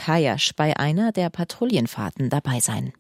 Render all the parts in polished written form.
Kajasch bei einer der Patrouillenfahrten dabei sein.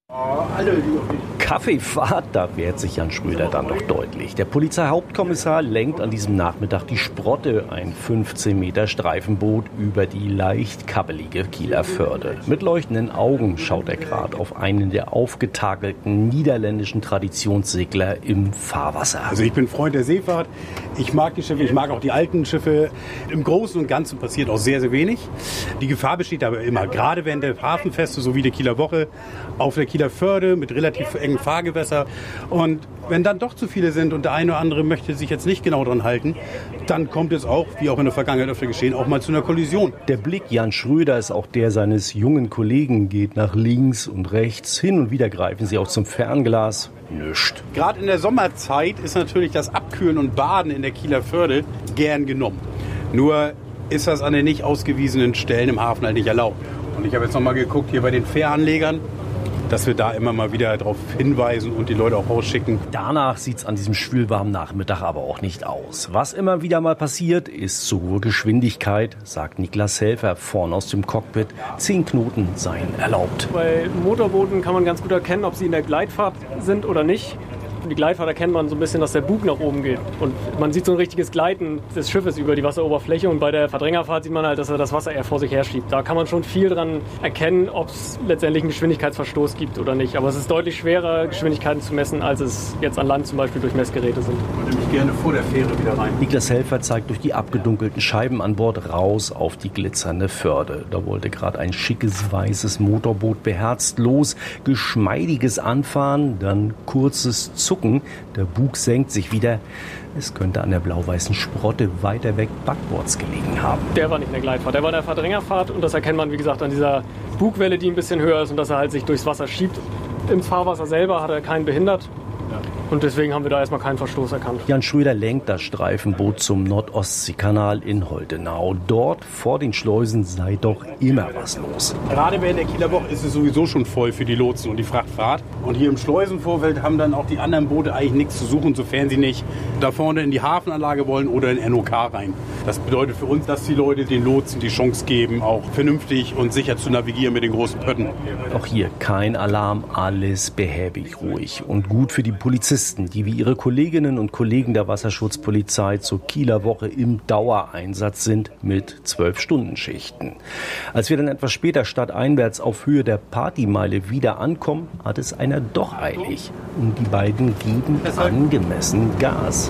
Kaffeefahrt, da wehrt sich Jan Schröder dann doch deutlich. Der Polizeihauptkommissar lenkt an diesem Nachmittag die Sprotte, ein 15 Meter Streifenboot, über die leicht kabbelige Kieler Förde. Mit leuchtenden Augen schaut er gerade auf einen der aufgetakelten niederländischen Traditionssegler im Fahrwasser. Also ich bin Freund der Seefahrt, ich mag die Schiffe, ich mag auch die alten Schiffe. Im Großen und Ganzen passiert auch sehr, sehr wenig. Die Gefahr besteht aber immer, gerade während der Hafenfeste, so wie der Kieler Woche, auf der Kieler Förde mit relativ engen Fahrgewässer. Und wenn dann doch zu viele sind und der eine oder andere möchte sich jetzt nicht genau dran halten, dann kommt es auch, wie auch in der Vergangenheit öfter geschehen, auch mal zu einer Kollision. Der Blick Jan Schröder ist auch der seines jungen Kollegen, geht nach links und rechts. Hin und wieder greifen sie auch zum Fernglas. Nüscht. Gerade in der Sommerzeit ist natürlich das Abkühlen und Baden in der Kieler Förde gern genommen. Nur ist das an den nicht ausgewiesenen Stellen im Hafen halt nicht erlaubt. Und ich habe jetzt noch mal geguckt hier bei den Fähranlegern, dass wir da immer mal wieder darauf hinweisen und die Leute auch rausschicken. Danach sieht's an diesem schwülwarmen Nachmittag aber auch nicht aus. Was immer wieder mal passiert, ist zu hohe Geschwindigkeit, sagt Niklas Helfer vorn aus dem Cockpit. 10 Knoten seien erlaubt. Bei Motorbooten kann man ganz gut erkennen, ob sie in der Gleitfahrt sind oder nicht. Die Gleitfahrt erkennt man so ein bisschen, dass der Bug nach oben geht. Und man sieht so ein richtiges Gleiten des Schiffes über die Wasseroberfläche. Und bei der Verdrängerfahrt sieht man halt, dass er das Wasser eher vor sich her schiebt. Da kann man schon viel dran erkennen, ob es letztendlich einen Geschwindigkeitsverstoß gibt oder nicht. Aber es ist deutlich schwerer, Geschwindigkeiten zu messen, als es jetzt an Land zum Beispiel durch Messgeräte sind. Ich würde mich gerne vor der Fähre wieder rein. Niklas Helfer zeigt durch die abgedunkelten Scheiben an Bord raus auf die glitzernde Förde. Da wollte gerade ein schickes weißes Motorboot beherzt los. Geschmeidiges Anfahren, dann kurzes Zucken. Der Bug senkt sich wieder. Es könnte an der blau-weißen Sprotte weiter weg backbords gelegen haben. Der war nicht in der Gleitfahrt, der war in der Verdrängerfahrt. Und das erkennt man, wie gesagt, an dieser Bugwelle, die ein bisschen höher ist und dass er halt sich durchs Wasser schiebt. Im Fahrwasser selber hat er keinen behindert. Und deswegen haben wir da erstmal keinen Verstoß erkannt. Jan Schröder lenkt das Streifenboot zum Nordostseekanal in Holtenau. Dort vor den Schleusen sei doch immer was los. Gerade während der Kieler Woche ist es sowieso schon voll für die Lotsen und die Frachtfahrt. Und hier im Schleusenvorfeld haben dann auch die anderen Boote eigentlich nichts zu suchen, sofern sie nicht da vorne in die Hafenanlage wollen oder in NOK rein. Das bedeutet für uns, dass die Leute den Lotsen die Chance geben, auch vernünftig und sicher zu navigieren mit den großen Pötten. Auch hier kein Alarm, alles behäbig ruhig. Und gut für die Polizisten, die wie ihre Kolleginnen und Kollegen der Wasserschutzpolizei zur Kieler Woche im Dauereinsatz sind mit 12-Stunden-Schichten. Als wir dann etwas später stadteinwärts auf Höhe der Partymeile wieder ankommen, hat es einer doch eilig. Und die beiden geben angemessen Gas.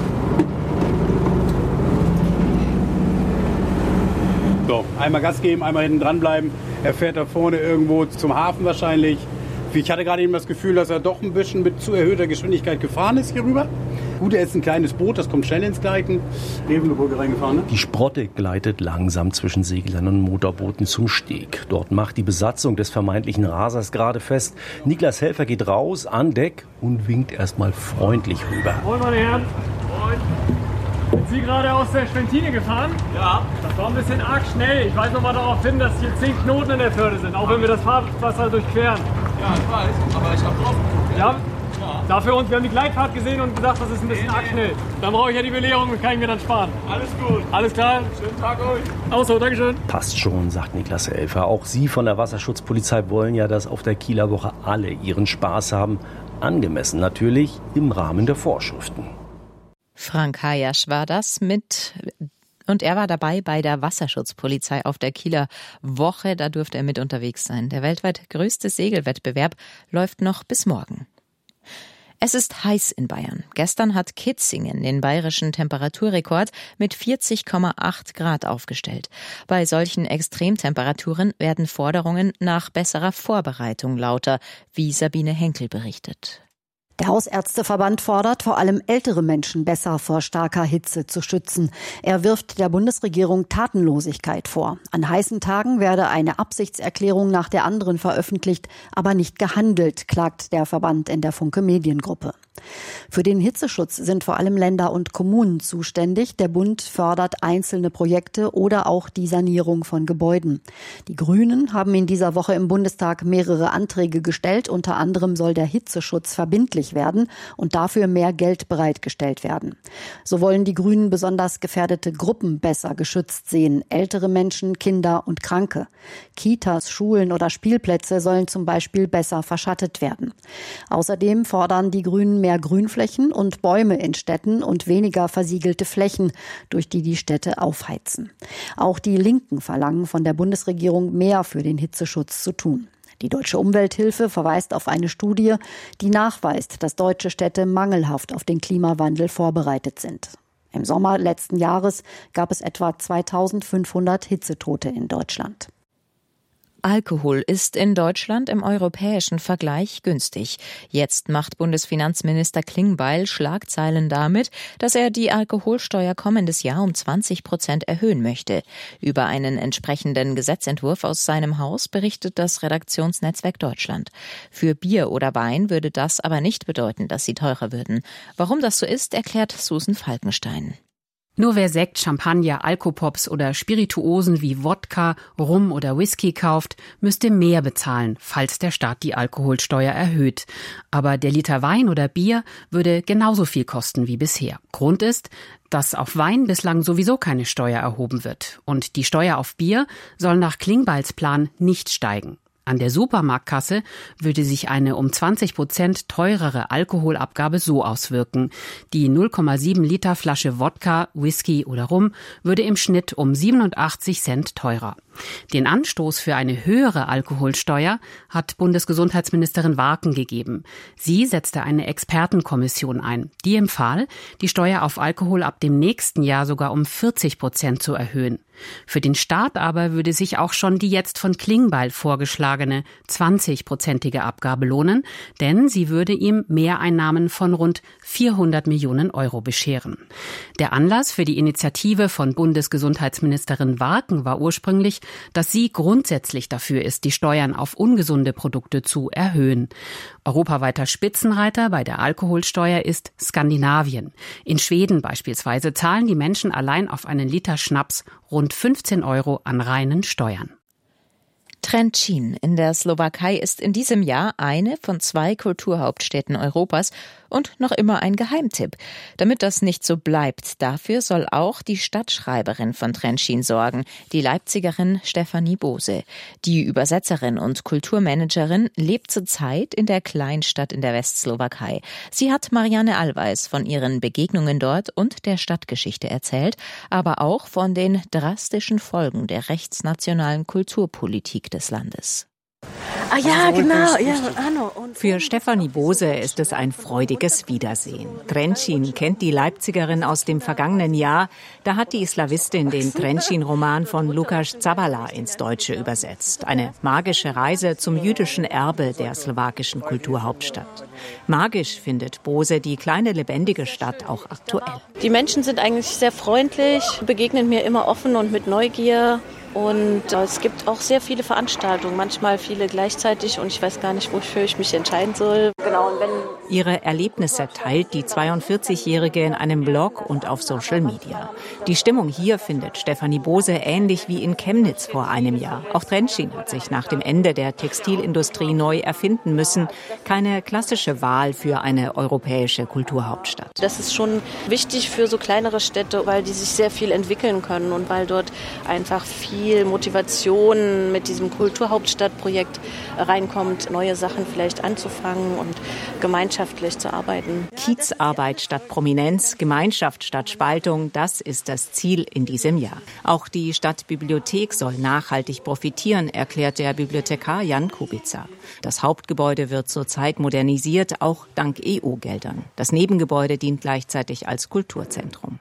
So, einmal Gas geben, einmal hinten dranbleiben. Er fährt da vorne irgendwo zum Hafen wahrscheinlich. Ich hatte gerade eben das Gefühl, dass er doch ein bisschen mit zu erhöhter Geschwindigkeit gefahren ist hier rüber. Gut, er ist ein kleines Boot, das kommt schnell ins Gleiten. Revenbrücke reingefahren, ne? Die Sprotte gleitet langsam zwischen Seglern und Motorbooten zum Steg. Dort macht die Besatzung des vermeintlichen Rasers gerade fest. Niklas Helfer geht raus an Deck und winkt erstmal freundlich rüber. Moin, meine Herren. Moin. Sind Sie gerade aus der Schwentine gefahren? Ja. Das war ein bisschen arg schnell. Ich weise nochmal darauf hin, dass hier 10 Knoten in der Förde sind, auch wenn wir das Fahrwasser durchqueren. Ja, ich weiß, aber ich hab drauf. Ja, dafür uns, wir haben die Gleitfahrt gesehen und gesagt, das ist ein bisschen arg schnell. Dann brauche ich ja die Belehrung und kann ich mir dann sparen. Alles gut. Alles klar? Schönen Tag euch. Auch so, Dankeschön. Passt schon, sagt Niklas Helfer. Auch Sie von der Wasserschutzpolizei wollen ja, dass auf der Kieler Woche alle ihren Spaß haben. Angemessen natürlich im Rahmen der Vorschriften. Frank Kajasch war das und er war dabei bei der Wasserschutzpolizei auf der Kieler Woche. Da durfte er mit unterwegs sein. Der weltweit größte Segelwettbewerb läuft noch bis morgen. Es ist heiß in Bayern. Gestern hat Kitzingen den bayerischen Temperaturrekord mit 40,8 Grad aufgestellt. Bei solchen Extremtemperaturen werden Forderungen nach besserer Vorbereitung lauter, wie Sabine Henkel berichtet. Der Hausärzteverband fordert, vor allem ältere Menschen besser vor starker Hitze zu schützen. Er wirft der Bundesregierung Tatenlosigkeit vor. An heißen Tagen werde eine Absichtserklärung nach der anderen veröffentlicht, aber nicht gehandelt, klagt der Verband in der Funke Mediengruppe. Für den Hitzeschutz sind vor allem Länder und Kommunen zuständig. Der Bund fördert einzelne Projekte oder auch die Sanierung von Gebäuden. Die Grünen haben in dieser Woche im Bundestag mehrere Anträge gestellt. Unter anderem soll der Hitzeschutz verbindlich notwendig werden und dafür mehr Geld bereitgestellt werden. So wollen die Grünen besonders gefährdete Gruppen besser geschützt sehen, ältere Menschen, Kinder und Kranke. Kitas, Schulen oder Spielplätze sollen zum Beispiel besser verschattet werden. Außerdem fordern die Grünen mehr Grünflächen und Bäume in Städten und weniger versiegelte Flächen, durch die die Städte aufheizen. Auch die Linken verlangen von der Bundesregierung mehr für den Hitzeschutz zu tun. Die Deutsche Umwelthilfe verweist auf eine Studie, die nachweist, dass deutsche Städte mangelhaft auf den Klimawandel vorbereitet sind. Im Sommer letzten Jahres gab es etwa 2500 Hitzetote in Deutschland. Alkohol ist in Deutschland im europäischen Vergleich günstig. Jetzt macht Bundesfinanzminister Klingbeil Schlagzeilen damit, dass er die Alkoholsteuer kommendes Jahr um 20% erhöhen möchte. Über einen entsprechenden Gesetzentwurf aus seinem Haus berichtet das Redaktionsnetzwerk Deutschland. Für Bier oder Wein würde das aber nicht bedeuten, dass sie teurer würden. Warum das so ist, erklärt Susan Falkenstein. Nur wer Sekt, Champagner, Alkopops oder Spirituosen wie Wodka, Rum oder Whisky kauft, müsste mehr bezahlen, falls der Staat die Alkoholsteuer erhöht. Aber der Liter Wein oder Bier würde genauso viel kosten wie bisher. Grund ist, dass auf Wein bislang sowieso keine Steuer erhoben wird. Und die Steuer auf Bier soll nach Klingbeils Plan nicht steigen. An der Supermarktkasse würde sich eine um 20% teurere Alkoholabgabe so auswirken. Die 0,7 Liter Flasche Wodka, Whisky oder Rum würde im Schnitt um 87 Cent teurer. Den Anstoß für eine höhere Alkoholsteuer hat Bundesgesundheitsministerin Warken gegeben. Sie setzte eine Expertenkommission ein, die empfahl, die Steuer auf Alkohol ab dem nächsten Jahr sogar um 40% zu erhöhen. Für den Staat aber würde sich auch schon die jetzt von Klingbeil vorgeschlagene 20%ige Abgabe lohnen, denn sie würde ihm Mehreinnahmen von rund 400 Millionen Euro bescheren. Der Anlass für die Initiative von Bundesgesundheitsministerin Warken war ursprünglich, dass sie grundsätzlich dafür ist, die Steuern auf ungesunde Produkte zu erhöhen. Europaweiter Spitzenreiter bei der Alkoholsteuer ist Skandinavien. In Schweden beispielsweise zahlen die Menschen allein auf einen Liter Schnaps rund 15 Euro an reinen Steuern. Trenčín in der Slowakei ist in diesem Jahr eine von 2 Kulturhauptstädten Europas und noch immer ein Geheimtipp. Damit das nicht so bleibt, dafür soll auch die Stadtschreiberin von Trenčín sorgen, die Leipzigerin Stefanie Bose. Die Übersetzerin und Kulturmanagerin lebt zurzeit in der Kleinstadt in der Westslowakei. Sie hat Marianne Allweis von ihren Begegnungen dort und der Stadtgeschichte erzählt, aber auch von den drastischen Folgen der rechtsnationalen Kulturpolitik des Landes. Ah ja, genau. Ja, Für Stefanie Bose ist es ein freudiges Wiedersehen. Trenčín kennt die Leipzigerin aus dem vergangenen Jahr. Da hat die Slawistin den Trenčín-Roman von Lukáš Zabala ins Deutsche übersetzt. Eine magische Reise zum jüdischen Erbe der slowakischen Kulturhauptstadt. Magisch findet Bose die kleine lebendige Stadt auch aktuell. Die Menschen sind eigentlich sehr freundlich, begegnen mir immer offen und mit Neugier. Und es gibt auch sehr viele Veranstaltungen, manchmal viele gleichzeitig und ich weiß gar nicht, wofür ich mich entscheiden soll. Genau, und Ihre Erlebnisse teilt die 42-Jährige in einem Blog und auf Social Media. Die Stimmung hier findet Stefanie Bose ähnlich wie in Chemnitz vor einem Jahr. Auch Trenčín hat sich nach dem Ende der Textilindustrie neu erfinden müssen. Keine klassische Wahl für eine europäische Kulturhauptstadt. Das ist schon wichtig für so kleinere Städte, weil die sich sehr viel entwickeln können und weil dort einfach viel Motivation mit diesem Kulturhauptstadtprojekt reinkommt, neue Sachen vielleicht anzufangen und gemeinschaftlich zu arbeiten. Kiezarbeit statt Prominenz, Gemeinschaft statt Spaltung, das ist das Ziel in diesem Jahr. Auch die Stadtbibliothek soll nachhaltig profitieren, erklärt der Bibliothekar Jan Kubica. Das Hauptgebäude wird zurzeit modernisiert, auch dank EU-Geldern. Das Nebengebäude dient gleichzeitig als Kulturzentrum.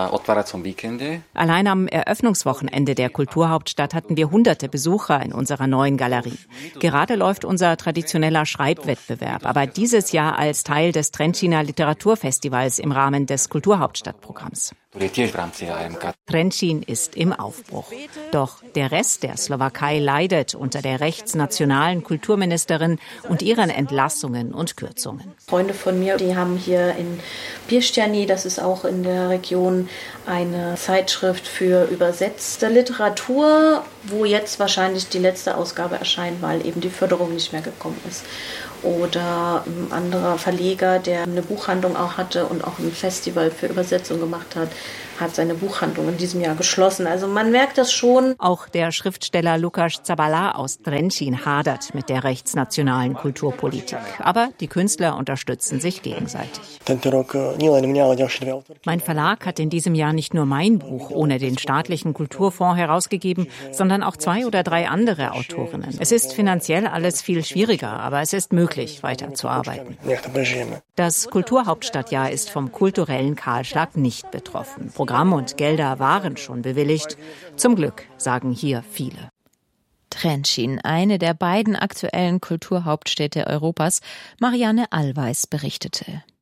Allein am Eröffnungswochenende der Kulturhauptstadt hatten wir hunderte Besucher in unserer neuen Galerie. Gerade läuft unser traditioneller Schreibwettbewerb, aber dieses Jahr als Teil des Trenčíner Literaturfestivals im Rahmen des Kulturhauptstadtprogramms. Trenčín ist im Aufbruch. Doch der Rest der Slowakei leidet unter der rechtsnationalen Kulturministerin und ihren Entlassungen und Kürzungen. Freunde von mir, die haben hier in Piešťany, das ist auch in der Region, eine Zeitschrift für übersetzte Literatur, wo jetzt wahrscheinlich die letzte Ausgabe erscheint, weil eben die Förderung nicht mehr gekommen ist. Oder ein anderer Verleger, der eine Buchhandlung auch hatte und auch ein Festival für Übersetzung gemacht hat, hat seine Buchhandlung in diesem Jahr geschlossen. Also man merkt das schon. Auch der Schriftsteller Lukáš Zabala aus Trenčín hadert mit der rechtsnationalen Kulturpolitik. Aber die Künstler unterstützen sich gegenseitig. Mein Verlag hat in diesem Jahr nicht nur mein Buch ohne den staatlichen Kulturfonds herausgegeben, sondern auch 2 oder 3 andere Autorinnen. Es ist finanziell alles viel schwieriger, aber es ist möglich, weiterzuarbeiten. Das Kulturhauptstadtjahr ist vom kulturellen Kahlschlag nicht betroffen. Programm und Gelder waren schon bewilligt. Zum Glück, sagen hier viele. Trenčín, eine der beiden aktuellen Kulturhauptstädte Europas. Marianne Allweis berichtete.